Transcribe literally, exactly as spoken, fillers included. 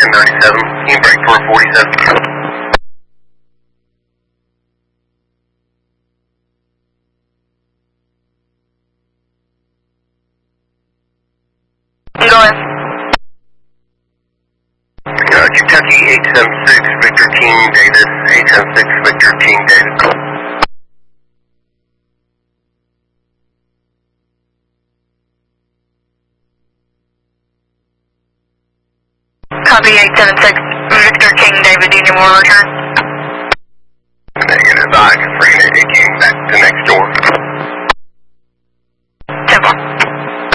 ten ninety-seven, team break for forty-seven. I'm going. Uh, Kentucky eight seven six, Victor King David, eight seven six, Victor King David. Copy eight seven six, Victor King David, do you need more return? Negative, I confirm it, it came back to next door.